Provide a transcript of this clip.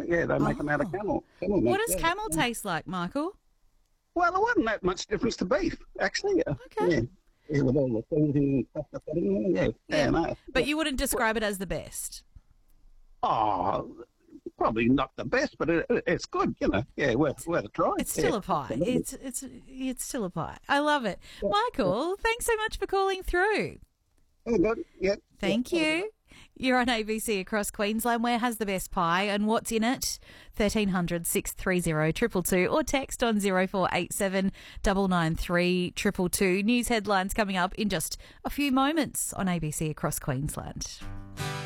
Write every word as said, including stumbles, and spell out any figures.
Yeah, they make Oh. them out of camel. camel What meat, does yeah. camel taste like, Michael? Well, there wasn't that much difference to beef, actually. Yeah. Okay. Yeah, yeah with all the seasoning and stuff they put in there. Yeah, yeah, Yeah. no. But you wouldn't describe it as the best. Oh, probably not the best, but it, it- it's good, you know. Yeah, worth, worth a try. It's yeah, still a pie. absolutely. It's it's it's still a pie. I love it. Michael, thanks so much for calling through. Oh, good. Yeah. Thank yeah. you. You're on A B C across Queensland. Where has the best pie and what's in it? thirteen hundred, six three zero, two two two or text on zero four eight seven, nine nine three, two two two. News headlines coming up in just a few moments on A B C across Queensland.